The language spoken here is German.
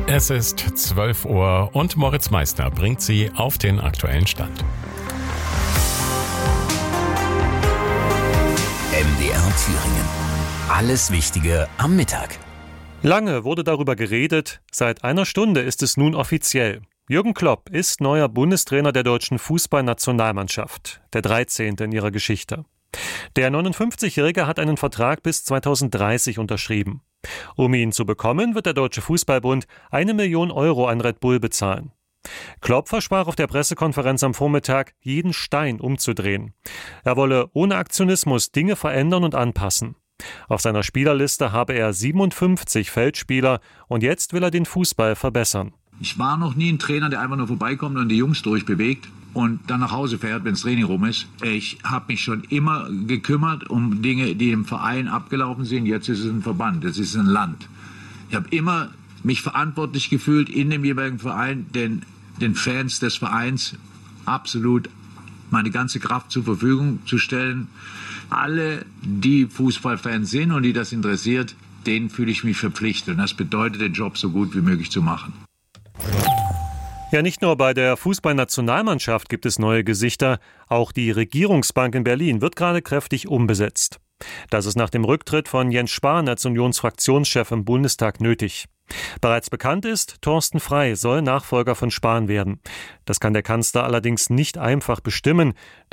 Es ist 12 Uhr und Moritz Meissner bringt Sie auf den aktuellen Stand. MDR Thüringen. Alles Wichtige am Mittag. Lange wurde darüber geredet, seit einer Stunde ist es nun offiziell. Jürgen Klopp ist neuer Bundestrainer der deutschen Fußballnationalmannschaft, der 13. in ihrer Geschichte. Der 59-Jährige hat einen Vertrag bis 2030 unterschrieben. Um ihn zu bekommen, wird der Deutsche Fußballbund 1 Million Euro an Red Bull bezahlen. Klopp versprach auf der Pressekonferenz am Vormittag, jeden Stein umzudrehen. Er wolle ohne Aktionismus Dinge verändern und anpassen. Auf seiner Spielerliste habe er 57 Feldspieler und jetzt will er den Fußball verbessern. Ich war noch nie ein Trainer, der einfach nur vorbeikommt und die Jungs durchbewegt und dann nach Hause fährt, wenn das Training rum ist. Ich habe mich schon immer gekümmert um Dinge, die im Verein abgelaufen sind. Jetzt ist es ein Verband, jetzt ist es ein Land. Ich habe immer mich verantwortlich gefühlt, in dem jeweiligen Verein den Fans des Vereins absolut meine ganze Kraft zur Verfügung zu stellen. Alle, die Fußballfans sind und die das interessiert, denen fühle ich mich verpflichtet. Und das bedeutet, den Job so gut wie möglich zu machen. Ja, nicht nur bei der Fußballnationalmannschaft gibt es neue Gesichter, auch die Regierungsbank in Berlin wird gerade kräftig umbesetzt. Das ist nach dem Rücktritt von Jens Spahn als Unionsfraktionschef im Bundestag nötig. Bereits bekannt ist, Thorsten Frey soll Nachfolger von Spahn werden. Das kann der Kanzler allerdings nicht einfach bestimmen.